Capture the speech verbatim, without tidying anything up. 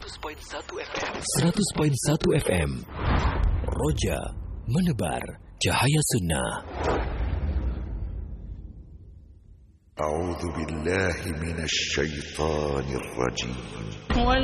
seratus perpuluhan satu F M. seratus perpuluhan satu F M. Roja menebar cahaya sunnah. A'udzu billahi minasy syaithanir rajim.